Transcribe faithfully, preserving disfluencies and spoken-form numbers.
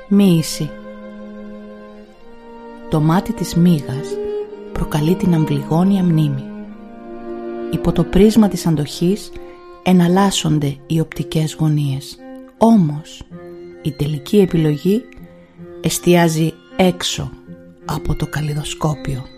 Μοίηση. Το μάτι της μύγας προκαλεί την αμβλιγόνια μνήμη. Υπό το πρίσμα της αντοχής εναλλάσσονται οι οπτικές γωνίες. Όμως η τελική επιλογή εστιάζει έξω από το καλλιδοσκόπιο.